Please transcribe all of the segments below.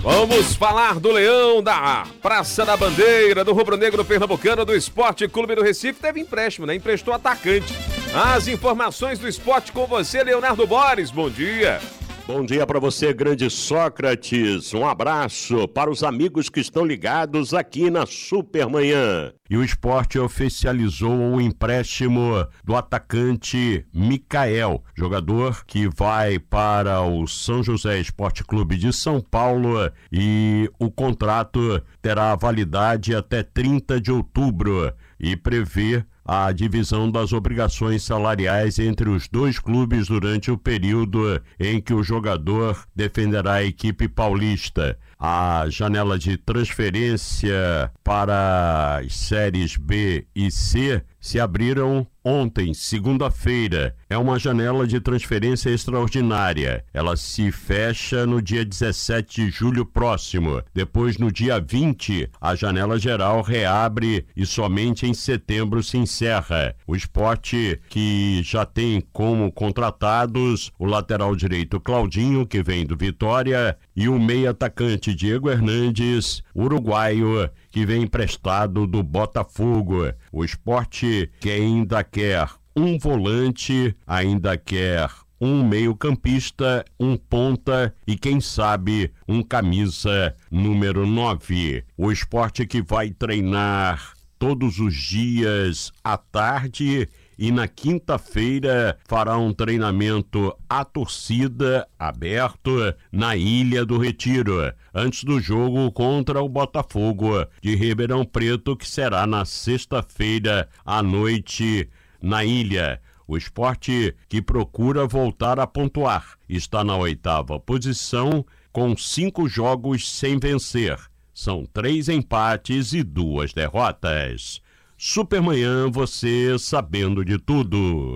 Vamos falar do Leão, da Praça da Bandeira, do Rubro Negro Pernambucano, do Esporte Clube do Recife. Teve empréstimo, né? Emprestou atacante. As informações do esporte com você, Leonardo Boris. Bom dia. Bom dia para você, grande Sócrates. Um abraço para os amigos que estão ligados aqui na Supermanhã. E o esporte oficializou o empréstimo do atacante Micael, jogador que vai para o São José Esporte Clube de São Paulo, e o contrato terá validade até 30 de outubro e prevê a divisão das obrigações salariais entre os dois clubes durante o período em que o jogador defenderá a equipe paulista. A janela de transferência para as séries B e C se abriram ontem, segunda-feira. É uma janela de transferência extraordinária. Ela se fecha no dia 17 de julho próximo. Depois, no dia 20, a janela geral reabre e somente em setembro se encerra. O Sport, que já tem como contratados o lateral direito Claudinho, que vem do Vitória, e o meio-atacante Diego Hernandes, uruguaio, que vem emprestado do Botafogo. O Sport, que ainda quer um volante, ainda quer um meio-campista, um ponta e, quem sabe, um camisa número 9. O Sport que vai treinar todos os dias à tarde e na quinta-feira fará um treinamento à torcida aberto na Ilha do Retiro, antes do jogo contra o Botafogo de Ribeirão Preto, que será na sexta-feira à noite na ilha. O Sport, que procura voltar a pontuar, está na 8ª posição com 5 jogos sem vencer. São 3 empates e 2 derrotas. Supermanhã, você sabendo de tudo.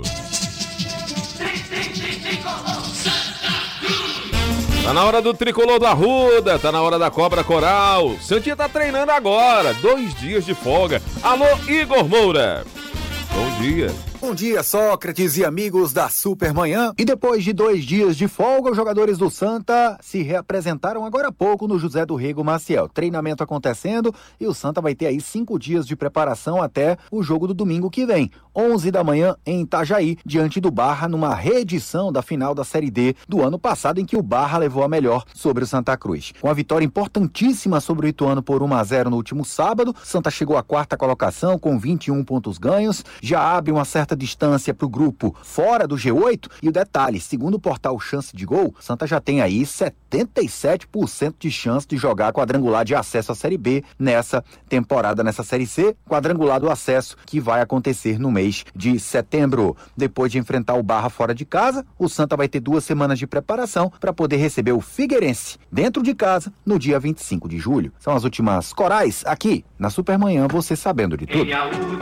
Tá na hora do tricolor do Arruda, tá na hora da cobra coral. Santinha tá treinando agora, 2 dias de folga. Alô, Igor Moura. Bom dia. Bom dia, Sócrates e amigos da Supermanhã. E depois de 2 dias de folga, os jogadores do Santa se reapresentaram agora há pouco no José do Rego Maciel. Treinamento acontecendo e o Santa vai ter aí 5 dias de preparação até o jogo do domingo que vem, 11 da manhã em Itajaí, diante do Barra, numa reedição da final da Série D do ano passado, em que o Barra levou a melhor sobre o Santa Cruz. Com a vitória importantíssima sobre o Ituano por 1-0 no último sábado, Santa chegou à 4ª colocação com 21 pontos ganhos, já abre uma certa distância para o grupo fora do G8, e o detalhe, segundo o portal Chance de Gol, Santa já tem aí 77% de chance de jogar quadrangular de acesso à Série B nessa temporada, nessa Série C, quadrangular do acesso que vai acontecer no mês de setembro. Depois de enfrentar o Barra fora de casa, o Santa vai ter 2 semanas de preparação para poder receber o Figueirense dentro de casa no dia 25 de julho. São as últimas corais aqui na Supermanhã, você sabendo de tudo.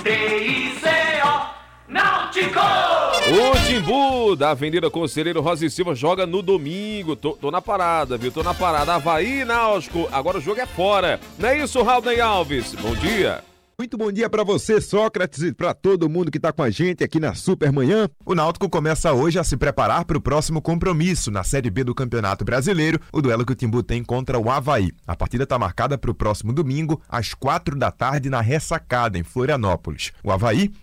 Náutico! O Timbu da Avenida Conselheiro Rosa e Silva joga no domingo. Tô na parada, viu? Tô na parada. Avaí e Náutico. Agora o jogo é fora. Não é isso, Raulney Alves? Bom dia. Muito bom dia para você, Sócrates, e para todo mundo que está com a gente aqui na Supermanhã. O Náutico começa hoje a se preparar para o próximo compromisso na Série B do Campeonato Brasileiro, o duelo que o Timbu tem contra o Avaí. A partida está marcada para o próximo domingo, às 4 da tarde, na Ressacada, em Florianópolis. O Avaí